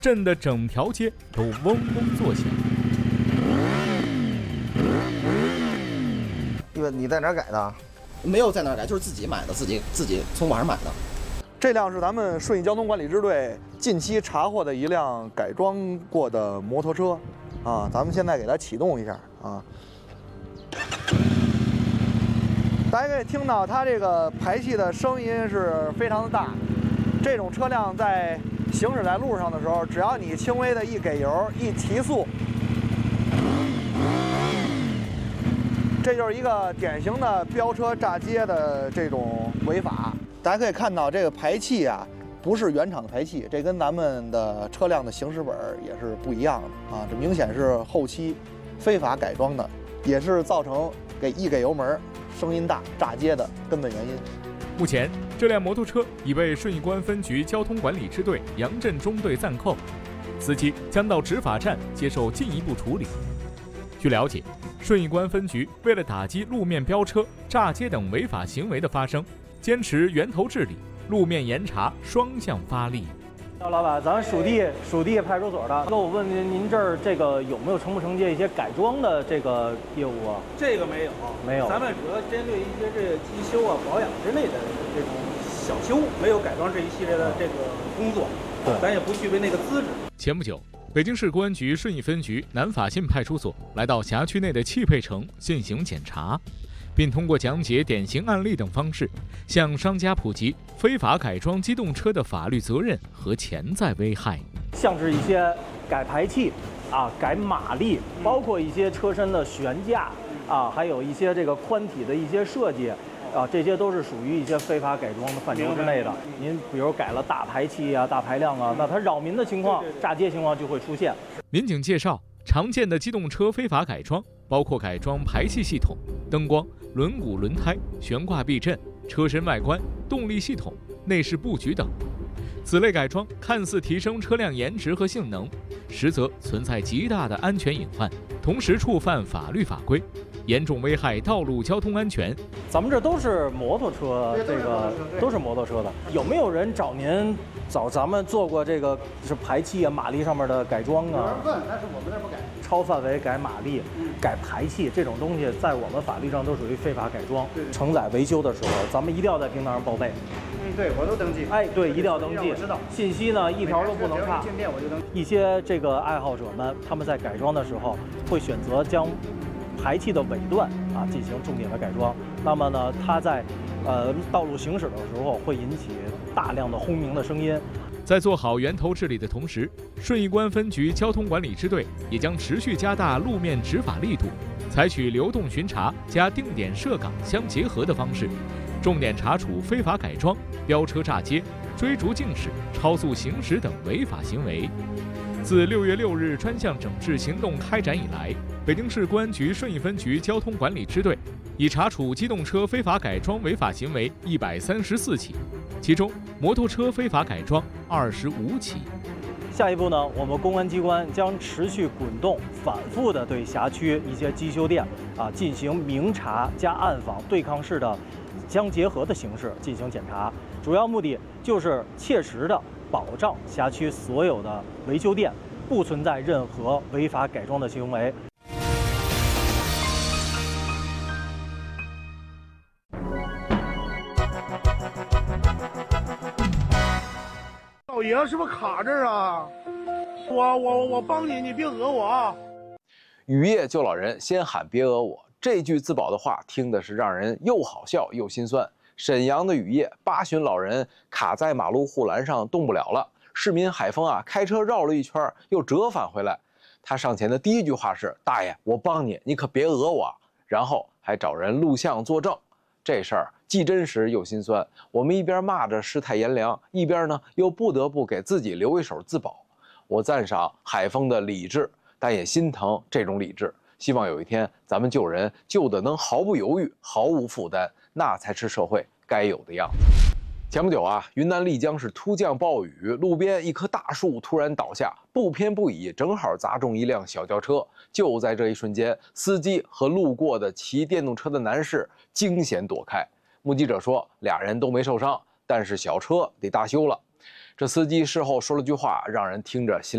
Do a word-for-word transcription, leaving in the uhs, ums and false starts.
震得整条街都嗡嗡作响。 因为你在哪儿改的？ 没有在哪儿改，就是自己买的，自己自己从网上买的。 这辆是咱们顺义交通管理支队近期查获的一辆改装过的摩托车，啊，咱们现在给它启动一下啊。大家可以听到它这个排气的声音是非常的大。这种车辆在行驶在路上的时候，只要你轻微的一给油、一提速，这就是一个典型的飙车炸街的这种违法。大家可以看到，这个排气啊，不是原厂的排气，这跟咱们的车辆的行驶本也是不一样的啊。这明显是后期非法改装的，也是造成给一给油门声音大炸街的根本原因。 目前，这辆摩托车已被顺义公安分局交通管理支队杨震中队暂扣，司机将到执法站接受进一步处理。据了解，顺义公安分局为了打击路面飙车、炸街等违法行为的发生，坚持源头治理、路面严查双向发力。 老板，咱属地属地派出所的，那我问您，您这儿这个有没有承不承接一些改装的这个业务啊？ 这个没有， 没有。 咱们主要针对一些这个机修啊、保养之类的这种小修，没有改装这一系列的这个工作。 对， 咱也不具备那个资质。 前不久，北京市公安局顺义分局南法信派出所来到辖区内的汽配城进行检查，并通过讲解典型案例等方式，向商家普及非法改装机动车的法律责任和潜在危害。 像是一些改排气啊、改马力，包括一些车身的悬架啊，还有一些这个宽体的一些设计啊，这些都是属于一些非法改装的范畴之内的。您比如改了大排气啊、大排量啊，那它扰民的情况、炸街情况就会出现。 民警介绍，常见的机动车非法改装包括改装排气系统、灯光、轮毂、轮胎、悬挂避震、车身外观、动力系统、内饰布局等。此类改装看似提升车辆颜值和性能，实则存在极大的安全隐患，同时触犯法律法规，严重危害道路交通安全。 咱们这都是摩托车，这个都是摩托车的。有没有人找您找咱们做过这个是排气啊、马力上面的改装啊？ 有人问，但是我们这不改。 超范围改马力、改排气这种东西，在我们法律上都属于非法改装。承载维修的时候，咱们一定要在平台上报备。 嗯，对，我都登记。 哎，对，一定要登记。 我知道。 信息呢，一条都不能差。 进店我就登记。 一些这个爱好者们，他们在改装的时候会选择将排气的尾段啊进行重点的改装。那么呢，它在呃道路行驶的时候会引起大量的轰鸣的声音。 在做好源头治理的同时，顺义公安分局交通管理支队也将持续加大路面执法力度，采取流动巡查加定点设岗相结合的方式，重点查处非法改装、飙车炸街、追逐竞驶、超速行驶等违法行为。自六月六日专项整治行动开展以来，北京市公安局顺义分局交通管理支队已查处机动车非法改装违法行为一百三十四起，其中摩托车非法改装二十五起。 下一步呢，我们公安机关将持续滚动、反复的对辖区一些机修店啊进行明查加暗访对抗式的相结合的形式进行检查，主要目的就是切实的保障辖区所有的维修店不存在任何违法改装的行为。 老爷是不是卡这儿啊？我我我帮你，你别讹我啊！ 雨夜救老人，先喊别讹我。这句自保的话，听的是让人又好笑又心酸。沈阳的雨夜，八旬老人卡在马路护栏上动不了了。市民海峰啊，开车绕了一圈，又折返回来。他上前的第一句话是：“大爷，我帮你，你可别讹我。”然后还找人录像作证。这事儿既真实又心酸。我们一边骂着世态炎凉，一边呢又不得不给自己留一手自保。我赞赏海峰的理智，但也心疼这种理智。希望有一天咱们救人救得能毫不犹豫、毫无负担，那才是社会该有的样子。前不久啊，云南丽江是突降暴雨，路边一棵大树突然倒下，不偏不倚，正好砸中一辆小轿车。就在这一瞬间，司机和路过的骑电动车的男士惊险躲开。目击者说，俩人都没受伤，但是小车得大修了。这司机事后说了句话，让人听着心